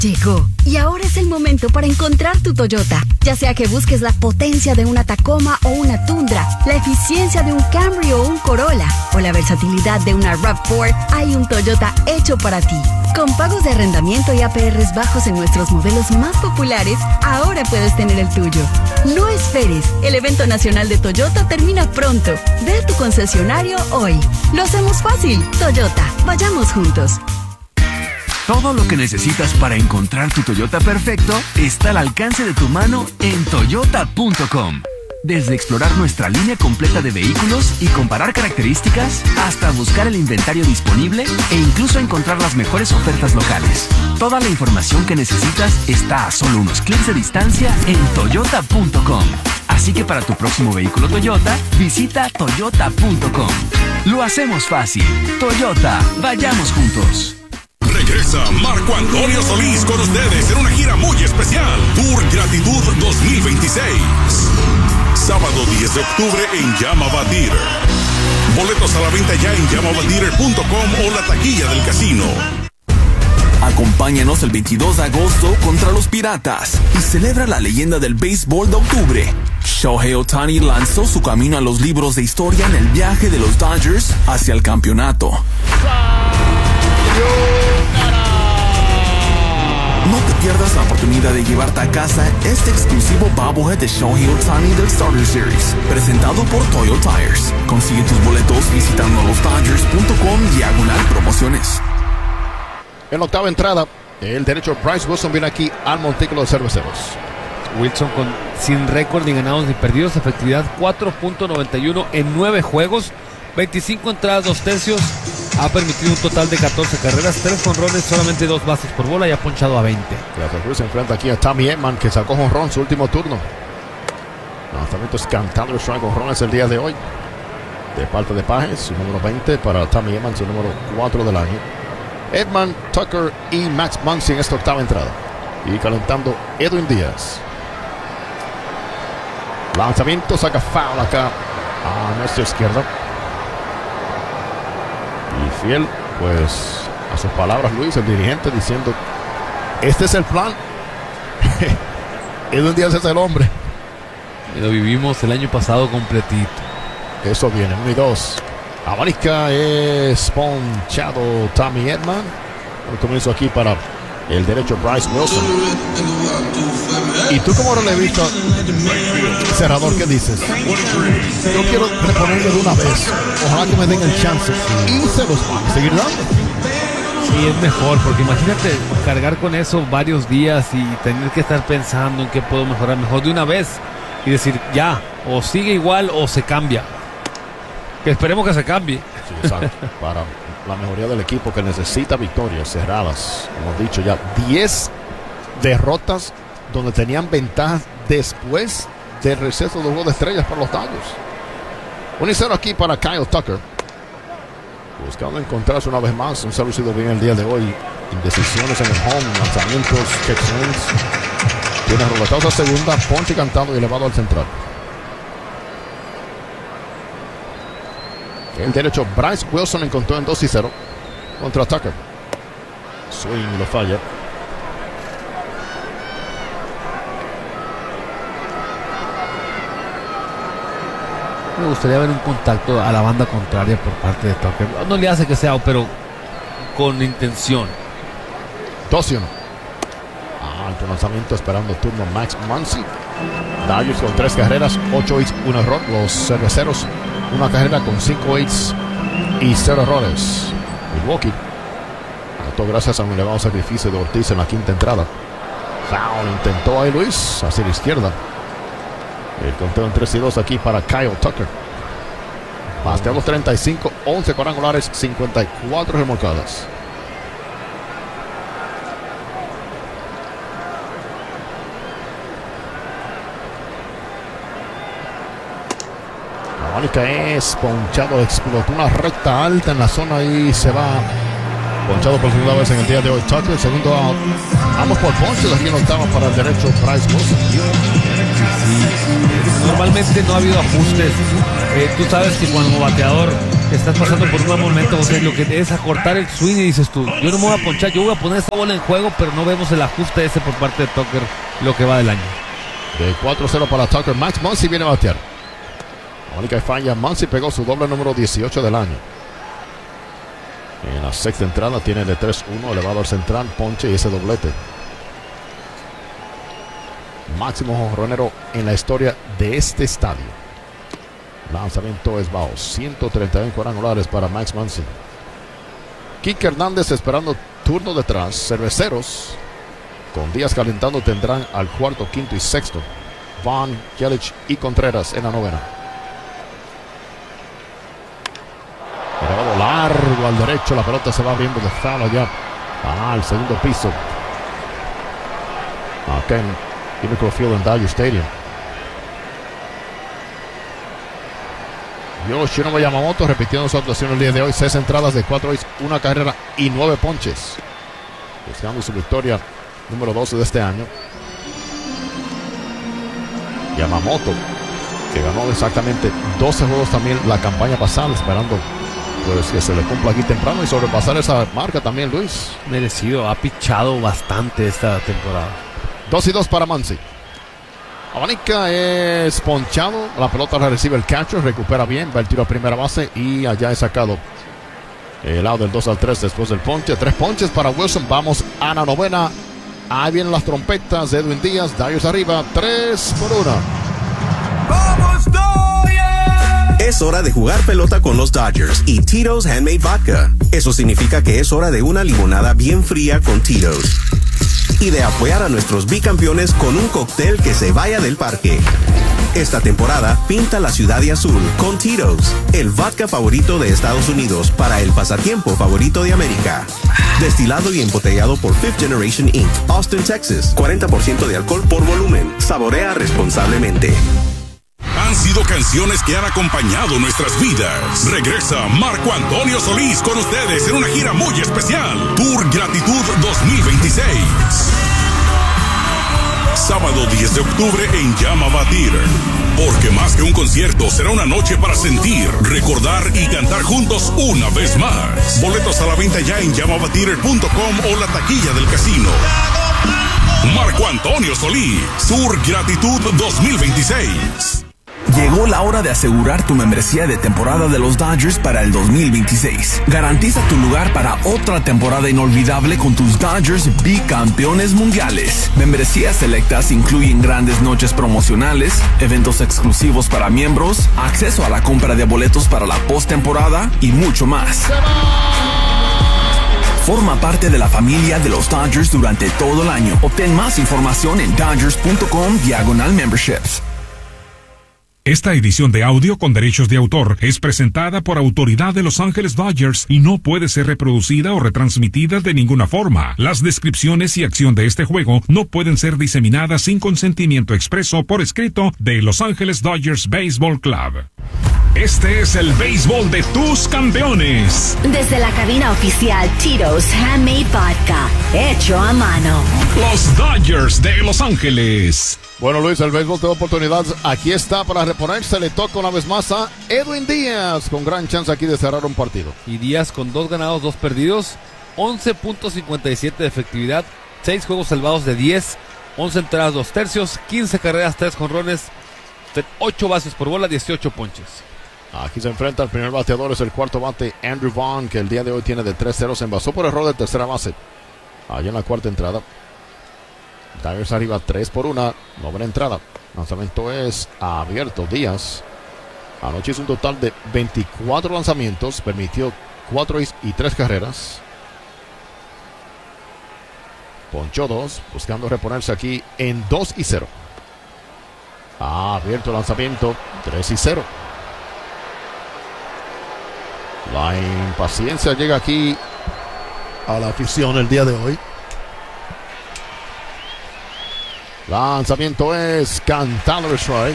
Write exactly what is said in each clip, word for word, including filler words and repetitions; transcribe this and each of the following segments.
Llegó, y ahora es el momento para encontrar tu Toyota. Ya sea que busques la potencia de una Tacoma o una Tundra, la eficiencia de un Camry o un Corolla, o la versatilidad de una RAV cuatro, hay un Toyota hecho para ti. Con pagos de arrendamiento y A P Rs bajos en nuestros modelos más populares, ahora puedes tener el tuyo. No esperes, el evento nacional de Toyota termina pronto. Ve a tu concesionario hoy. Lo hacemos fácil. Toyota, vayamos juntos. Todo lo que necesitas para encontrar tu Toyota perfecto está al alcance de tu mano en toyota punto com. Desde explorar nuestra línea completa de vehículos y comparar características, hasta buscar el inventario disponible e incluso encontrar las mejores ofertas locales. Toda la información que necesitas está a solo unos clics de distancia en toyota punto com. Así que para tu próximo vehículo Toyota, visita toyota punto com. Lo hacemos fácil. Toyota, vayamos juntos. Regresa Marco Antonio Solís con ustedes en una gira muy especial. Tour Gratitud dos mil veintiséis. Sábado diez de octubre en Yamava Theater. Boletos a la venta ya en yamava theater punto com o la taquilla del casino. Acompáñanos el veintidós de agosto contra los Piratas y celebra la leyenda del béisbol de octubre. Shohei Ohtani lanzó su camino a los libros de historia en el viaje de los Dodgers hacia el campeonato. No te pierdas la oportunidad de llevarte a casa este exclusivo bobblehead de Shohei Ohtani del Starter Series, presentado por Toyo Tires. Consigue tus boletos visitando los dodgers punto com diagonal promociones. En la octava entrada, el derecho Bryce Wilson viene aquí al montículo de cerveceros. Wilson con sin récord ni ganados ni perdidos, efectividad cuatro punto noventa y uno en nueve juegos, veinticinco entradas, dos tercios. Ha permitido un total de catorce carreras, tres jonrones, solamente dos bases por bola y ha ponchado a veinte. Cruz se enfrenta aquí a Tommy Edman, que sacó jonrón su último turno. Lanzamientos cantando strike jonrones el día de hoy. De parte de Pages, su número veinte para Tommy Edman, su número cuatro del año. Edman, Tucker y Max Muncy en esta octava entrada. Y calentando Edwin Díaz. Lanzamiento, saca foul acá a nuestra izquierda. Y fiel, pues, a sus palabras, Luis, el dirigente, diciendo: este es el plan. Edwin Díaz es el hombre. Y lo vivimos el año pasado completito. Eso viene, uno y dos. Abanica es ponchado Tommy Edman. El comienzo aquí para el derecho Bryce Wilson. ¿Y tú como relevista, cerrador, qué dices? Yo quiero reponerlo de una vez. Ojalá que me den el chance. Y se los van a seguir dando. Sí, es mejor, porque imagínate cargar con eso varios días y tener que estar pensando en qué puedo mejorar. Mejor de una vez y decir, ya, o sigue igual o se cambia. Que esperemos que se cambie. Sí, exacto. Para la mejoría del equipo que necesita victorias cerradas. Hemos dicho ya, diez derrotas donde tenían ventajas después del receso del juego de estrellas para los Dodgers. uno y cero aquí para Kyle Tucker. Buscando encontrarse una vez más. Un saludo bien el día de hoy. Indecisiones en el home, lanzamientos, check swings. Tiene roletados a segunda, ponche cantado y elevado al central. El derecho Bryce Wilson encontró en dos y cero contra Tucker. Swing lo falla. Me gustaría ver un contacto a la banda contraria por parte de Tucker. No le hace que sea, pero con intención. dos y uno. Alto lanzamiento esperando turno Max Muncy. Dodgers con tres carreras, ocho hits, un error. Los cerveceros, una carrera con cinco hits y cero errores. Milwaukee anotó gracias a un elevado sacrificio de Ortiz en la quinta entrada. Foul intentó ahí Luis hacia la izquierda. El conteo en tres y dos aquí para Kyle Tucker. Bateados treinta y cinco, once cuadrangulares, cincuenta y cuatro remolcadas. La Mónica es ponchado, explotó una recta alta en la zona y se va ponchado por segunda vez en el día de hoy. Tucker, segundo out. Vamos por ponches aquí en octava para el derecho Bryce Wilson. Sí, normalmente no ha habido ajustes. Eh, tú sabes que cuando bateador estás pasando por un mal momento, o sea, lo que es acortar el swing y dices tú, yo no me voy a ponchar, yo voy a poner esta bola en juego, pero no vemos el ajuste ese por parte de Tucker lo que va del año. De cuatro cero para Tucker, Max Muncy viene a batear. La única falla, Muncy pegó su doble número dieciocho del año. En la sexta entrada tiene de tres uno, elevado al central, ponche y ese doblete. Máximo jonronero en la historia de este estadio. Lanzamiento es bajo, ciento treinta y uno cuadrangulares para Max Muncy. Kike Hernández esperando turno detrás. Cerveceros, con Díaz calentando, tendrán al cuarto, quinto y sexto. Vaughn, Yelich y Contreras en la novena. Elevado largo al derecho, la pelota se va abriendo de foul allá al segundo piso. Acá en Unicor Field en Dodger Stadium. Yoshinobu Yamamoto repitiendo su actuación el día de hoy. Seis entradas de cuatro hits, una carrera y nueve ponches. Buscando su victoria número doce de este año. Yamamoto, que ganó exactamente doce juegos también la campaña pasada, esperando pues que se le cumpla aquí temprano y sobrepasar esa marca también, Luis. Merecido, ha pichado bastante esta temporada. dos y dos para Muncy. Abanica es ponchado, la pelota la recibe el catcher, recupera bien, va el tiro a primera base y allá es sacado el lado del dos al tres después del ponche. Tres ponches para Wilson, vamos a la novena. Ahí vienen las trompetas de Edwin Díaz, Dodgers arriba, tres por uno. ¡Vamos Dodgers! Es hora de jugar pelota con los Dodgers y Tito's Handmade Vodka. Eso significa que es hora de una limonada bien fría con Tito's. Y de apoyar a nuestros bicampeones con un cóctel que se vaya del parque. Esta temporada, pinta la ciudad de azul con Tito's, el vodka favorito de Estados Unidos para el pasatiempo favorito de América. Destilado y embotellado por Fifth Generation incorporated, Austin, Texas. cuarenta por ciento de alcohol por volumen. Saborea responsablemente. Han sido canciones que han acompañado nuestras vidas. Regresa Marco Antonio Solís con ustedes en una gira muy especial. Tour Gratitud dos mil veintiséis. Sábado diez de octubre en Yamava Theater. Porque más que un concierto, será una noche para sentir, recordar y cantar juntos una vez más. Boletos a la venta ya en yamava theater punto com o la taquilla del casino. Marco Antonio Solís, Tour Gratitud dos mil veintiséis. Llegó la hora de asegurar tu membresía de temporada de los Dodgers para el dos mil veintiséis. Garantiza tu lugar para otra temporada inolvidable con tus Dodgers bicampeones mundiales. Membresías selectas incluyen grandes noches promocionales, eventos exclusivos para miembros, acceso a la compra de boletos para la postemporada y mucho más. Forma parte de la familia de los Dodgers durante todo el año. Obtén más información en dodgers punto com diagonal memberships. Esta edición de audio con derechos de autor es presentada por Autoridad de Los Ángeles Dodgers y no puede ser reproducida o retransmitida de ninguna forma. Las descripciones y acción de este juego no pueden ser diseminadas sin consentimiento expreso por escrito de Los Ángeles Dodgers Baseball Club. Este es el béisbol de tus campeones. Desde la cabina oficial Tito's Handmade Vodka, hecho a mano. Los Dodgers de Los Ángeles. Bueno, Luis, el béisbol de oportunidades aquí está para reponerse. Le toca una vez más a Edwin Díaz, con gran chance aquí de cerrar un partido. Y Díaz con dos ganados, dos perdidos, once punto cincuenta y siete de efectividad, seis juegos salvados de diez, once entradas, dos tercios, quince carreras, tres jonrones, ocho bases por bola, dieciocho ponches. Aquí se enfrenta el primer bateador, es el cuarto bate, Andrew Vaughn, que el día de hoy tiene de tres cero. Se envasó por error de tercera base. Allá en la cuarta entrada. Dodgers arriba tres por una, novena entrada. Lanzamiento es abierto. Díaz anoche hizo un total de veinticuatro lanzamientos, permitió cuatro hits y tres carreras. Ponchó dos, buscando reponerse aquí en dos y cero. Ah, abierto el lanzamiento, tres y cero. La impaciencia llega aquí a la afición el día de hoy. Lanzamiento es cantado, strike.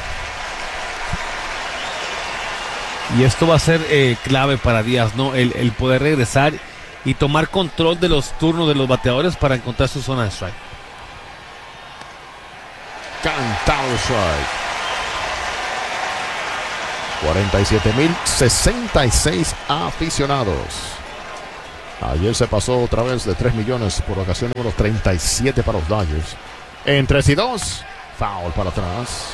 Y esto va a ser eh, clave para Díaz, ¿no? El, el poder regresar y tomar control de los turnos de los bateadores para encontrar su zona de strike. Cantado strike. cuarenta y siete mil sesenta y seis aficionados. Ayer se pasó otra vez de tres millones por ocasión número treinta y siete para los Dodgers. En tres y dos. Foul para atrás.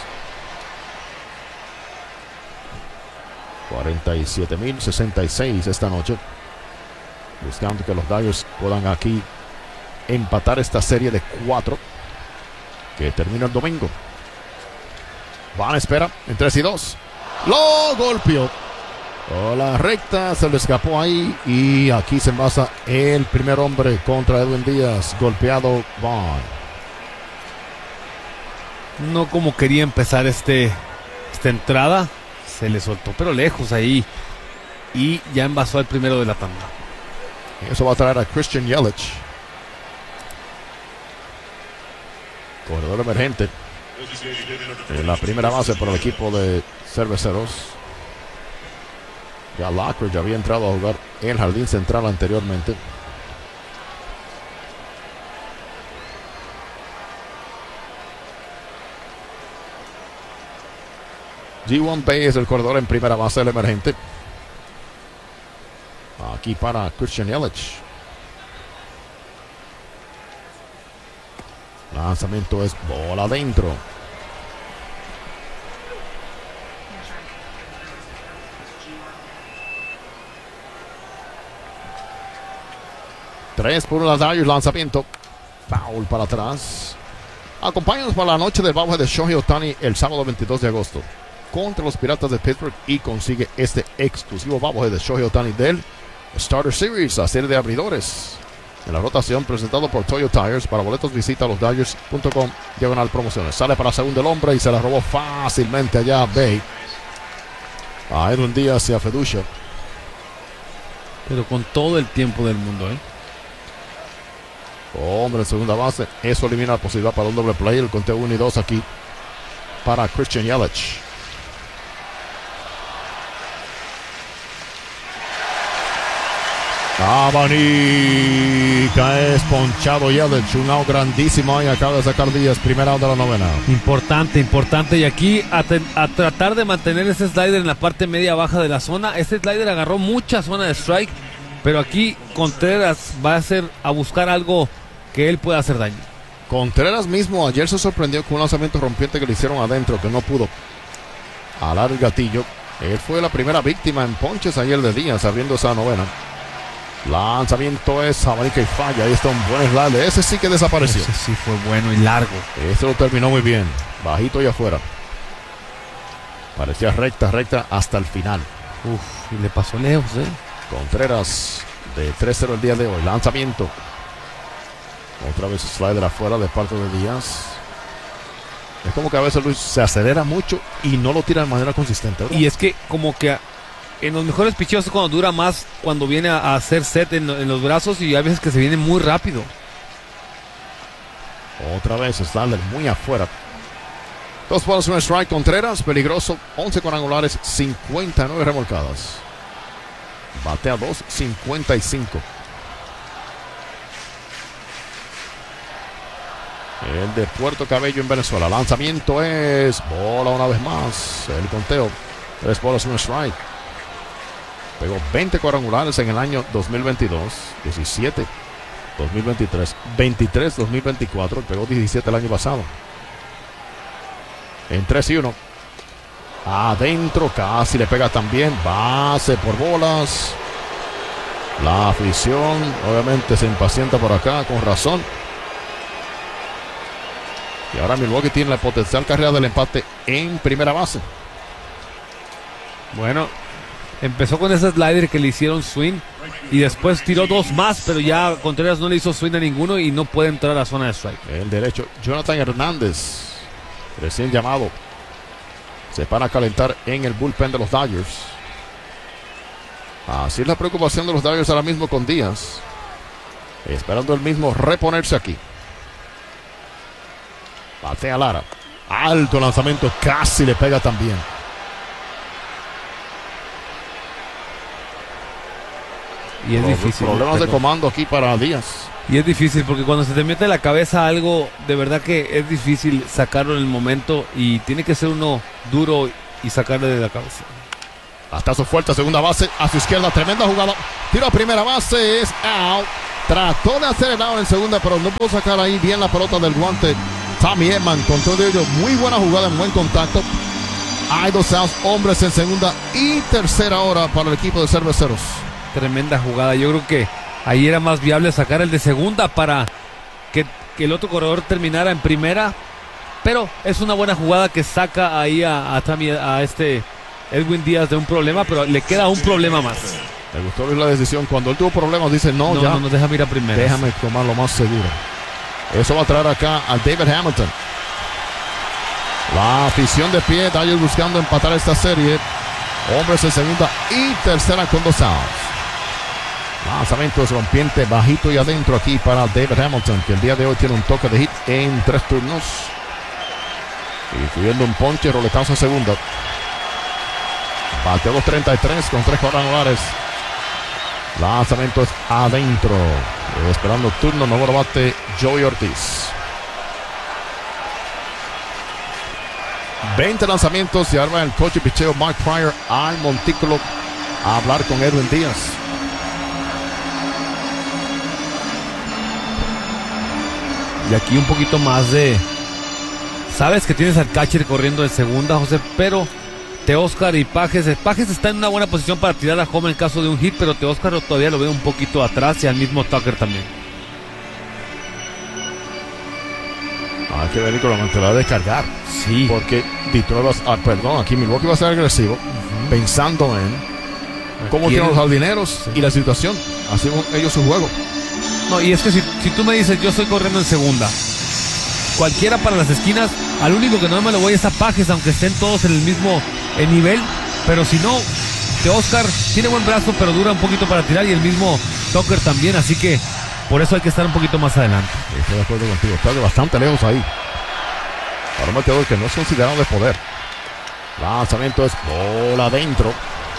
cuarenta y siete mil sesenta y seis esta noche. Buscando que los Dodgers puedan aquí empatar esta serie de cuatro que termina el domingo. Van a espera en tres y dos. Lo golpeó. Oh, la recta se le escapó ahí. Y aquí se envasa el primer hombre contra Edwin Díaz. Golpeado Vaughn. No como quería empezar este esta entrada. Se le soltó, pero lejos ahí. Y ya envasó el primero de la tanda. Eso va a traer a Christian Yelich. Corredor emergente. En la primera base por el equipo de Cerveceros. Ya Lockridge había entrado a jugar en el jardín central anteriormente. G uno Bay es el corredor en primera base del emergente. Aquí para Christian Yelich. Lanzamiento es bola adentro. Tres por las Dodgers, lanzamiento. Foul para atrás. Acompáñanos para la noche del bajo de Shohei Ohtani el sábado veintidós de agosto contra los Piratas de Pittsburgh y consigue este exclusivo bajo de Shohei Ohtani del Starter Series, la serie de abridores. En la rotación presentado por Toyo Tires. Para boletos visita los Dodgers punto com diagonal promociones. Sale para segundo el hombre y se la robó fácilmente allá a Bay. A Edwin Díaz y a Feducia. Pero con todo el tiempo del mundo, ¿eh? Hombre en segunda base. Eso elimina la posibilidad para un doble play. El conteo uno y dos aquí para Christian Yelich. Abanica es ponchado Yelich. Un out grandísimo ahí. Acaba de sacar Díaz. Primera out de la novena. Importante, importante. Y aquí a, te, a tratar de mantener ese slider en la parte media baja de la zona. Este slider agarró mucha zona de strike. Pero aquí Contreras va a hacer a buscar algo que él pueda hacer daño. Contreras mismo ayer se sorprendió con un lanzamiento rompiente que le hicieron adentro, que no pudo alar el gatillo. Él fue la primera víctima en ponches ayer de Díaz abriendo esa novena. Lanzamiento es abanica y falla. Ahí está un buen slider. Ese sí que desapareció. Ese sí fue bueno y largo. Ese lo terminó muy bien. Bajito y afuera. Parecía recta, recta hasta el final. Uf, y le pasó lejos, eh. Contreras de tres cero el día de hoy. Lanzamiento. Otra vez slider afuera de parte de Díaz. Es como que a veces Luis se acelera mucho y no lo tira de manera consistente, ¿verdad? Y es que como que en los mejores picheos es cuando dura más, cuando viene a, a hacer set en, en los brazos, y hay veces que se viene muy rápido. Otra vez slider muy afuera. Dos bolas, un strike. Contreras, peligroso. once cuadrangulares, cincuenta y nueve remolcadas. Batea dos cincuenta y cinco. El de Puerto Cabello en Venezuela. Lanzamiento es bola una vez más. El conteo. Tres bolas, un strike. Pegó veinte cuadrangulares en el año dos mil veintidós. diecisiete dos mil veintitrés. veintitrés dos mil veinticuatro. Pegó diecisiete el año pasado. En tres y uno. Adentro, casi le pega también. Base por bolas. La afición obviamente se impacienta por acá, con razón. Y ahora Milwaukee tiene la potencial carrera del empate en primera base. Bueno, empezó con ese slider que le hicieron swing y después tiró dos más, pero ya Contreras no le hizo swing a ninguno y no puede entrar a la zona de strike. El derecho, Jonathan Hernández, recién llamado, se para a calentar en el bullpen de los Dodgers. Así es la preocupación de los Dodgers ahora mismo con Díaz, esperando el mismo reponerse aquí. Batea Lara. Alto lanzamiento, casi le pega también. Y es difícil. Problemas de comando aquí para Díaz. Y es difícil porque cuando se te mete en la cabeza algo, de verdad que es difícil sacarlo en el momento y tiene que ser uno duro y sacarle de la cabeza. Hasta su fuerte segunda base a su izquierda, tremenda jugada. Tiro a primera base, es out. Trató de hacer el out en segunda, pero no pudo sacar ahí bien la pelota del guante. Tommy Edman con todo ello, muy buena jugada en buen contacto. Hay dos outs, hombres en segunda y tercera hora para el equipo de Cerveceros. Tremenda jugada, yo creo que ahí era más viable sacar el de segunda para que, que el otro corredor terminara en primera, pero es una buena jugada que saca ahí a, a, Tommy, a este Edwin Díaz de un problema, pero le queda un problema más. Me gustó la decisión, cuando él tuvo problemas dice no, no ya no, no deja mirar primero, déjame tomar lo más seguro. Eso va a traer acá a David Hamilton. La afición de pie, Dodgers buscando empatar esta serie. Hombres en segunda y tercera con dos outs. Lanzamiento es rompiente bajito y adentro aquí para David Hamilton, que el día de hoy tiene un toque de hit en tres turnos, incluyendo un ponche, roletazo en segunda. Bateo dos treinta y tres con tres cuadrangulares. Lanzamiento es adentro. Esperando turno, nuevo bate Joey Ortiz. veinte lanzamientos y arma el coach y picheo Mark Pryor al montículo a hablar con Edwin Díaz. Y aquí un poquito más de... Sabes que tienes al catcher corriendo en segunda, José, pero Teóscar y Pajes, Pajes está en una buena posición para tirar a home en caso de un hit, pero Teóscar todavía lo veo un poquito atrás y al mismo Tucker también. Hay que ver, Nicolás, te va a descargar. Sí. Porque Detroit va a, ah, perdón, aquí Milwaukee va a ser agresivo, uh-huh, pensando en cómo tienen los jardineros, sí, y la situación. Así ellos su juego. No, y es que si, si tú me dices, yo estoy corriendo en segunda, cualquiera para las esquinas, al único que no me lo voy es a Pajes, aunque estén todos en el mismo en nivel, pero si no, Teóscar tiene buen brazo, pero dura un poquito para tirar, y el mismo Tucker también, así que por eso hay que estar un poquito más adelante. Estoy de acuerdo contigo, está de bastante lejos ahí. Para un bateador que no es considerado de poder. Lanzamiento es bola adentro.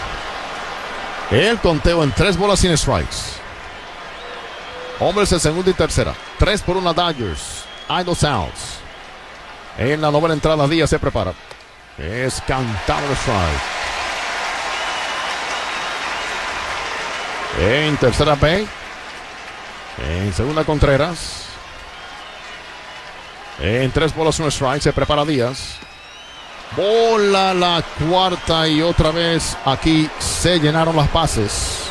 El conteo en tres bolas sin strikes. Hombres en segunda y tercera. Tres por una Dodgers. Hay dos outs. En la novena entrada Díaz se prepara. Es cantado el strike. En tercera Bay. En segunda Contreras. En tres bolas un strike se prepara Díaz. Bola la cuarta y otra vez aquí se llenaron las bases.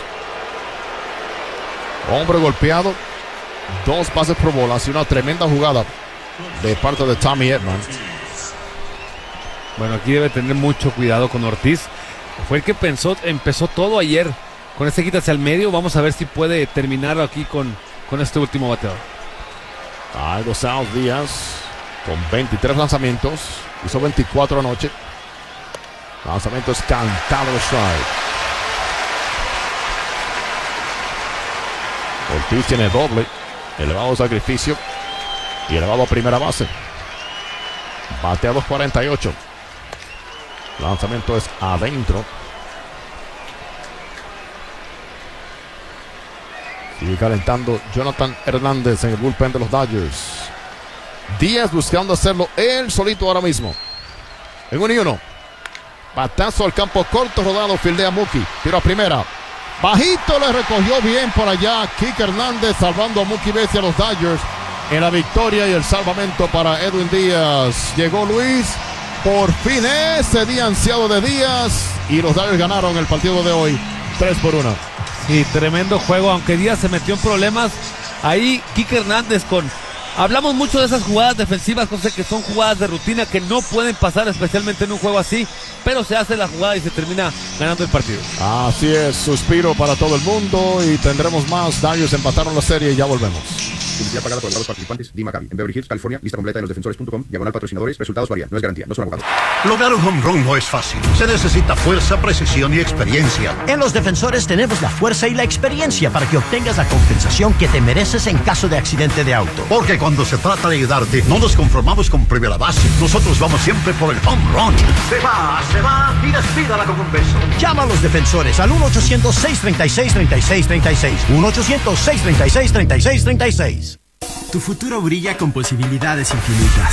Hombre golpeado. Dos bases por bolas y una tremenda jugada de parte de Tommy Edman. Bueno, aquí debe tener mucho cuidado con Ortiz. Fue el que pensó, empezó todo ayer con este quita hacia el medio. Vamos a ver si puede terminar aquí con, con este último bateador. Hay dos outs Díaz con veintitrés lanzamientos. Hizo veinticuatro anoche. Lanzamiento es cantado de strike. Ortiz tiene doble. Elevado sacrificio. Y elevado a primera base. Batea dos cuarenta y ocho. Lanzamiento es adentro. Sigue calentando Jonathan Hernández en el bullpen de los Dodgers. Díaz buscando hacerlo él solito ahora mismo. En uno y uno. Batazo al campo corto, rodado, fildea Mookie. Tiro a primera. Bajito le recogió bien por allá Kike Hernández, salvando a Mookie Betts y a los Dodgers en la victoria y el salvamento para Edwin Díaz. Llegó Luis. Por fin ese día ansiado de Díaz. Y los Dodgers ganaron el partido de hoy. tres por uno. Sí, tremendo juego, aunque Díaz se metió en problemas. Ahí Kike Hernández con... Hablamos mucho de esas jugadas defensivas, José, que son jugadas de rutina que no pueden pasar, especialmente en un juego así, pero se hace la jugada y se termina ganando el partido. Así es, suspiro para todo el mundo y tendremos más. Dodgers empataron la serie y ya volvemos. Publicidad pagada por los participantes. D. Maccabi, en Beverly Hills, California. Lista completa en los defensores punto com. Diagonal patrocinadores. Resultados varían. No es garantía. No son abogados. Lograr un home run no es fácil. Se necesita fuerza, precisión y experiencia. En los defensores tenemos la fuerza y la experiencia para que obtengas la compensación que te mereces en caso de accidente de auto. Porque cuando se trata de ayudarte, no nos conformamos con primera base. Nosotros vamos siempre por el home run. Se va, se va y despídala con un beso. Llama a los defensores al uno ochocientos, seiscientos treinta y seis, treinta y seis treinta y seis. uno ochocientos, seiscientos treinta y seis, treinta y seis treinta y seis. Tu futuro brilla con posibilidades infinitas.